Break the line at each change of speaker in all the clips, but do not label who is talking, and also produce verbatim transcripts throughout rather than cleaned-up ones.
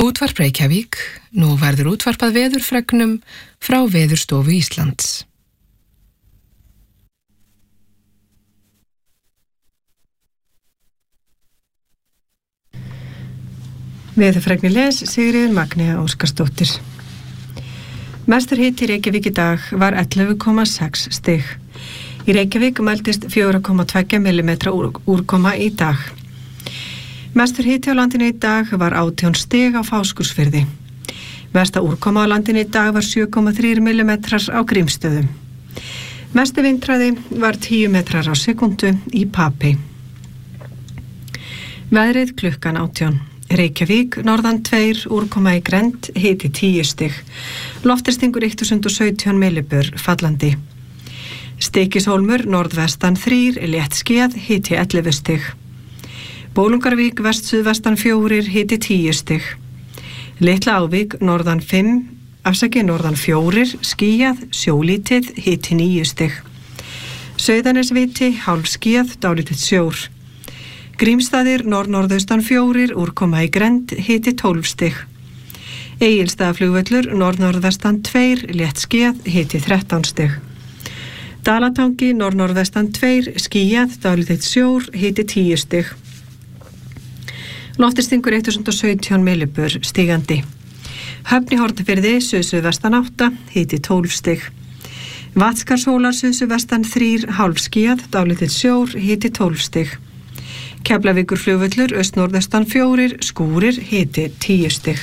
Útvarp Reykjavík, nú verður útvarpað veðurfregnum frá Veðurstofu Íslands.
Veðurfregni les Sigríður Magnea Óskarsdóttir. Mestur hiti í Reykjavík í dag var ellefu komma sex stig. Í Reykjavík mældist fjögur komma tvö millimetra úrkoma í dag. Mestur hiti á landinu í dag var átján stig á Fáskursfirði. Mesta úrkoma á landinu í dag var sjö komma þrír millimetrar á Grímsstöðum. Mesti vindhraði var tíu metrar á sekundu í Papey. Veðrið klukkan átján. Reykjavík, norðan tveir, úrkoma í grennd, hiti tíu stig. Lofthristingur eitt þúsund og sautján millibör, fallandi. Stykkishólmur, norðvestan þrír, létt skýjað, hiti ellefu stig. Bólungarvík, vest-suðvestan fjórir, hiti tíu stig. Litla Ávík, norðan fimm, afsaki norðan fjórir, skýjað, sjólítið, hiti níu stig. Sauðanesviti, hálf skýjað, dálítið sjór. Grímsstaðir, norð-norðaustan fjórir, úrkoma í grennd, hiti tólf stig. Egilsstaðaflugvöllur, norð-norðvestan tveir, létt skýjað, hiti þrettán stig. Dalatangi, norð-norðvestan tveir, skýjað, dálítið sjór, hiti tíu stig. Lofthristingur eitt þúsund og sautján millibör, stigandi. Höfn í Hornafirði, suðsuðvestan átta, hiti tólf stig. Vatnskarshólar, suðsuðvestan þrír, hálf skýjað, dálítið sjór, hiti tólf stig. Keflavíkurflugvöllur, austnorðaustan fjórir, skúrir, hiti tíu stig.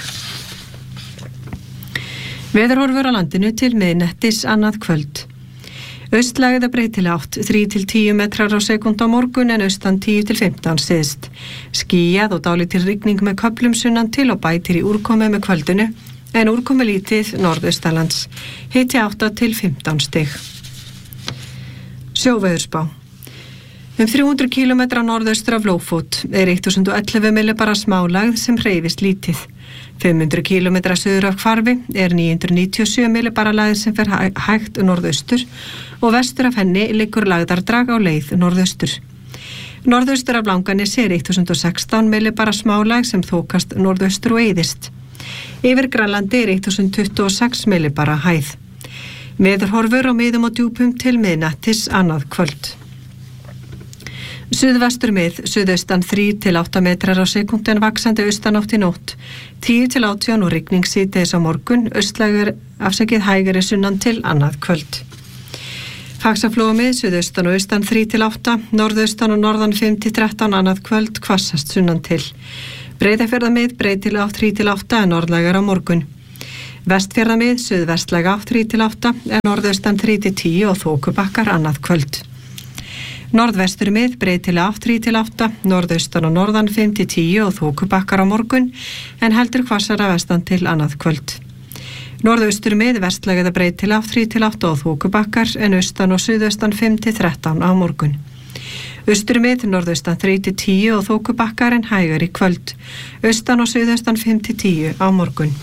Veðurhorfur á landinu til miðnættis annað kvöld. Austlægða breytileg átt, þrír til tíu metrar á sekúndu á morgun en austan tíu til fimmtán syðst. Skýjað og dálítil rigning með köflum sunnan til og bætir í úrkomu með kvöldinu, en úrkomu lítið norðaustanlands. Hiti átta til fimmtán stig. Sjóveðurspá. Um þrjú hundruð kílómetra norðaustur af Lófót er eitt þúsund og ellefu millibara smálagð sem hreyfist lítið. fimm hundruð kílómetra suður af Hvarfi er níu hundruð níutíu og sjö millibara lagð sem fer hægt norðaustur og vestur af henni liggur lagðardrag á leið norðaustur. Norðaustur af Langanesi er eitt þúsund og sextán millibara smálagð sem þokast norðaustur og eyðist. Yfir Grænlandi er eitt þúsund tuttugu og sex millibara hæð. Veðurhorfur á miðum og djúpum til miðnættis annað kvöld. Suðvestur mið, suðaustan þrír til átta metrar á sekundu en vaxandi austanátt í nótt, tíu til átján og rigning síðdegis á morgun, austlægur afsakið hægari sunnan til annað kvöld. Faxaflóamið, suðaustan og austan þrír til átta, norðaustan og norðan fimm til þrettán annað kvöld, hvassast sunnan til. Breiðafjarðamið, breytileg átt þrír til átta en norðlægar á morgun. Vestfjarðamið, suðvestlæg átt þrír til átta en norðaustan þrír til tíu og þokubakkar annað kvöld. Norðvestur mið, breytileg átt þrír til átta, norðaustan og norðan fimm til tíu og þokubakkar á morgun, en heldur hvassara vestan til annað kvöld. Norðaustur mið, vestlæg eða breytileg átt þrír til átta og þokubakkar, en austan og suðaustan fimm til þrettán á morgun. Austur mið, norðaustan þrír til tíu og þokubakkar, en hægar í kvöld. Austan og suðaustan fimm til tíu á morgun.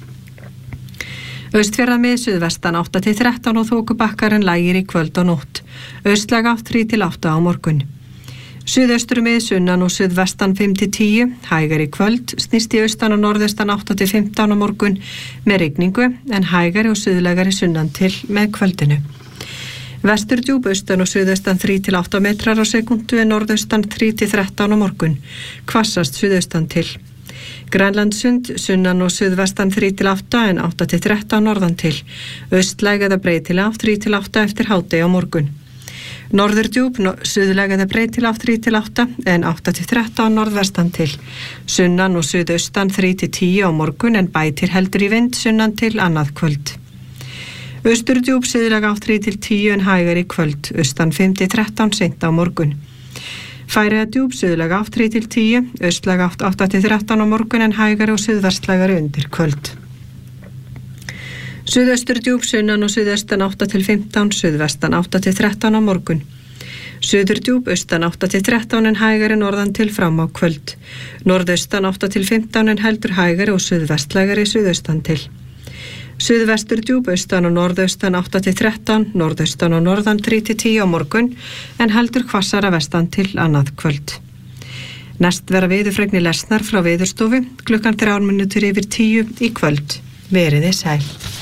Austfjarðamið, suðvestan átta til þrettán og þokubakkar en lægir í kvöld og nótt. Austlæg átt þrír til átta á morgun. Suðausturmið, sunnan og suðvestan fimm til tíu, hægar í kvöld, snýst í austan og norðaustan átta til fimmtán á morgun með rigningu en hægari og suðlægari sunnan til með kvöldinu. Vesturdjúp, austan og suðaustan þrír til átta metrar á sekundu en norðaustan þrír til þrettán á morgun, hvassast suðaustan til. Grænlandssund, sunnan og suðvestan þrír til átta en átta til þrettán norðan til. Austlæg eða breytileg átt þrír til átta eftir hádegi á morgun. Norðurdjúp, no, suðlæg eða breytileg átt þrír til átta en átta til þrettán norðvestan til. Sunnan og suðaustan þrír til tíu á morgun en bætir heldur í vind sunnan til annað kvöld. Austurdjúp, suðlæg átt þrír til tíu en hægar í kvöld. Austan fimm til þrettán seint á morgun. Færeyjadjúp, suðlæg átt þrír til tíu, austlæg átt átta til þrettán á morgun en hægari og suðvestlægari undir kvöld. Suðausturdjúp, sunnan og suðaustan átta til fimmtán, suðvestan átta til þrettán á morgun. Suðurdjúp, austan átta til þrettán en hægari norðan til fram á kvöld. Norðaustan átta til fimmtán en heldur hægari og suðvestlægari suðaustan til. Suðvesturdjúp, austan og norðaustan átta til þrettán, norðaustan og norðan þrír til tíu á morgun en heldur hvassara vestan til annað kvöld. Næst vera veðurfregnir lesnar frá Veðurstofu klukkan þrjár mínútur yfir tíu í kvöld. Veriði sæl.